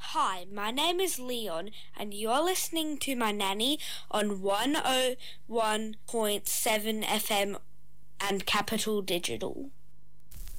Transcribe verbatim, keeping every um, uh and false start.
Hi, my name is Leon, and you're listening to My Nanny on one oh one point seven F M and Capital Digital.